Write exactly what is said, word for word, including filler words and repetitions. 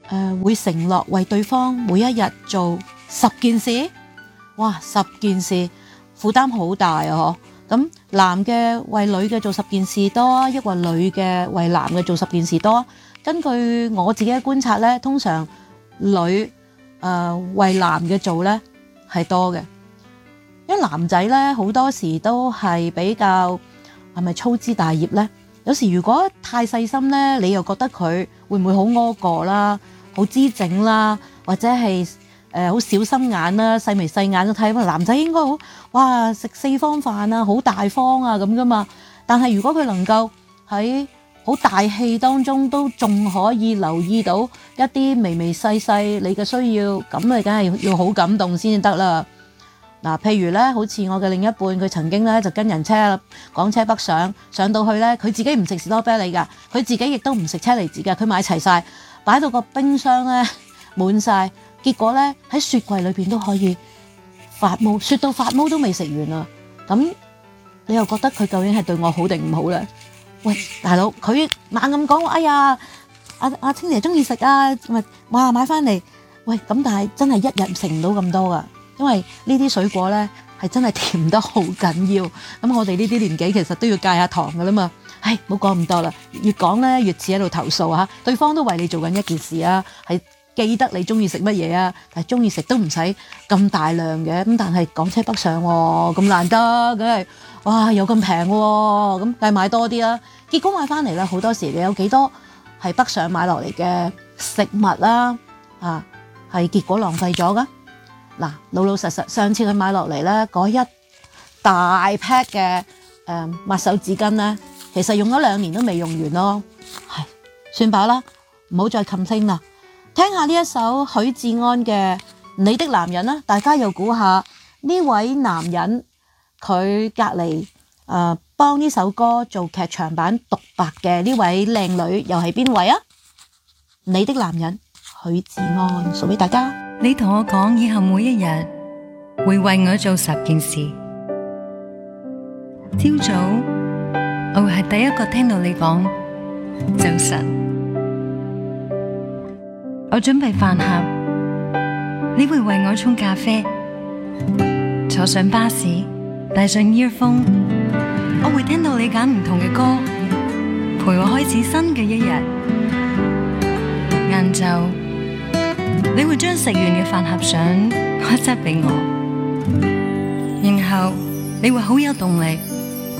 誒會承諾為對方每一日做十件事，哇！十件事負擔好大啊！嗬，咁男嘅為女嘅做十件事多啊，抑或女嘅為男嘅做十件事多啊？根據我自己嘅觀察咧，通常女誒、呃、為男嘅做咧係多嘅，因為男仔咧好多時都係比較係咪粗枝大葉咧？有時如果太細心咧，你又覺得佢會唔會好屙過啦？好姿整啦，或者係誒好小心眼啦，細眉細眼都睇。男仔應該好哇，食四方飯啊，好大方啊咁噶嘛。但係如果佢能夠喺好大氣當中都仲可以留意到一啲微微細細你嘅需要，咁你梗係要好感動先至得啦。嗱，譬如咧，好似我嘅另一半，佢曾經咧就跟人車港車北上，上到去咧，佢自己唔食士多啤梨㗎，佢自己亦都唔食車厘子㗎，佢買齊晒，擺到個冰箱咧滿晒，結果咧喺雪櫃裏邊都可以發毛，雪到發毛都未食完啊！咁你又覺得佢究竟係對我好定唔好咧？喂，大佬，佢猛咁講話，哎呀，阿阿清姐中意食啊，咪哇買翻嚟，喂咁，但係真係一日食唔到咁多㗎。因為呢啲水果咧係真係甜得好緊要，咁我哋呢啲年紀其實都要戒下糖噶啦嘛。唉，唔好講咁多啦，越講咧越似喺度投訴嚇，對方都為你做緊一件事啊，係記得你中意食乜嘢啊，但係中意食都唔使咁大量嘅，咁但係港車北上喎，咁難得，梗係哇又咁平喎，咁梗係買多啲啦。結果買翻嚟咧，好多時你有幾多係北上買落嚟嘅食物啦，啊係結果浪費咗噶。嗱，老老實實，上次佢買落嚟咧，嗰一大 pack 嘅誒抹手紙巾咧，其實用咗兩年都未用完咯。係，算罷啦，唔好再冚聲啦。聽下呢一首許志安嘅《你的男人》啦，大家又估下呢位男人佢隔離誒幫呢首歌做劇場版獨白嘅呢位靚女又係邊位啊？你的男人許志安，送俾大家。 你同我講以後每一日會為我做十件事。朝早我會係第一個聽到你講早晨，我準備飯盒，你會為我沖咖啡。坐上巴士，戴上 earphone， 我會聽到你揀唔同嘅歌，陪我開始新嘅一日。晏晝你會將食完嘅飯盒相 WhatsApp 俾我，然後你會好有動力